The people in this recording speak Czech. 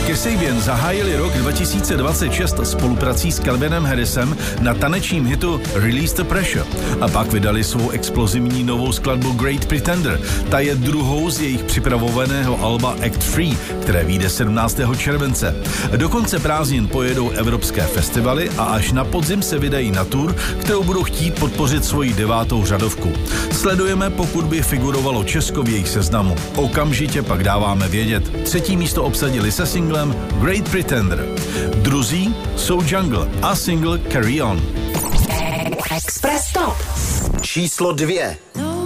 Kasabian zahájili rok 2026 spoluprací s Calvinem Harrisem na tanečním hitu Release the Pressure a pak vydali svou explozivní novou skladbu Great Pretender. Ta je druhou z jejich připravovaného alba Act 3, které vyjde 17. července. Do konce prázdnin pojedou evropské festivaly a až na podzim se vydají na tour, kterou budou chtít podpořit svoji 9. řadovku. Sledujeme, pokud by figurovalo Česko v jejich seznamu. Okamžitě pak dáváme vědět. 3. místo obsadili se singlem Great Pretender. Druzí jsou Jungle a single Carry On. Express Top číslo 2.